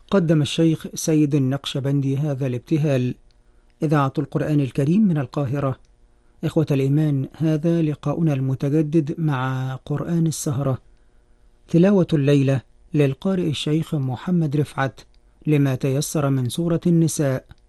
قدم الشيخ سيد النقشبندي هذا الابتهال. إذاعة القرآن الكريم من القاهرة. إخوة الإيمان، هذا لقاؤنا المتجدد مع قرآن السهرة. تلاوة الليلة للقارئ الشيخ محمد رفعت لما تيسر من سورة النساء.